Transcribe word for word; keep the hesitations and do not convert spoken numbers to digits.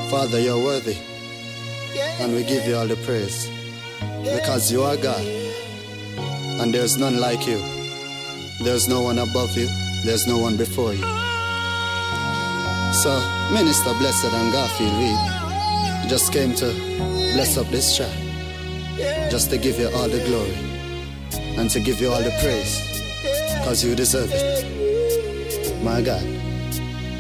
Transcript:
Father, you're worthy, and we give you all the praise, because you are God, and there's none like you. There's no one above you, there's no one before you. So, Minister Blessed and Garfield Reed just came to bless up this track, just to give you all the glory, and to give you all the praise, because you deserve it. My God.